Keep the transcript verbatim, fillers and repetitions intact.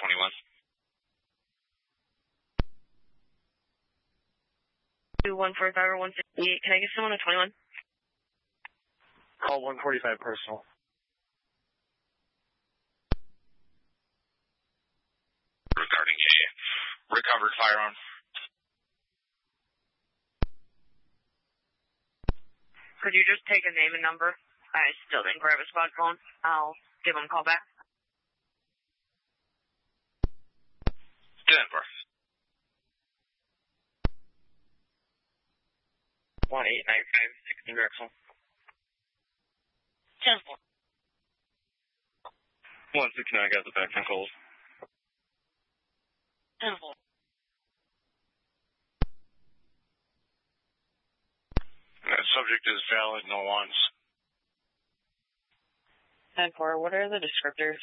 twenty-one. two one four five or one fifty-eight. Can I get someone at twenty-one? Call one forty-five personal. Regarding a recovered firearm. Could you just take a name and number? I still didn't grab a squad phone. I'll give them a call back. Denver. one eight nine five, sixteen Drexel. ten four. one six nine, got the back ten calls. ten four. The subject is valid, no wants. ten four, what are the descriptors?